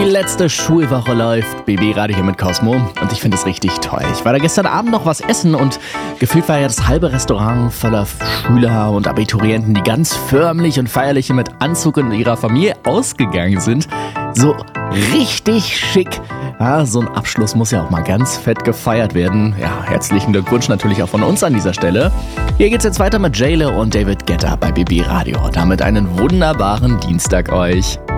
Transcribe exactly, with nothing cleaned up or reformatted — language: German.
Die letzte Schulwoche läuft. B B Radio hier mit Cosmo und ich finde es richtig toll. Ich war da gestern Abend noch was essen und gefühlt war ja das halbe Restaurant voller Schüler und Abiturienten, die ganz förmlich und feierlich mit Anzug und ihrer Familie ausgegangen sind. So richtig schick. Ja, so ein Abschluss muss ja auch mal ganz fett gefeiert werden. Ja, herzlichen Glückwunsch natürlich auch von uns an dieser Stelle. Hier geht's jetzt weiter mit J-Lo und David Guetta bei B B Radio. Damit einen wunderbaren Dienstag euch.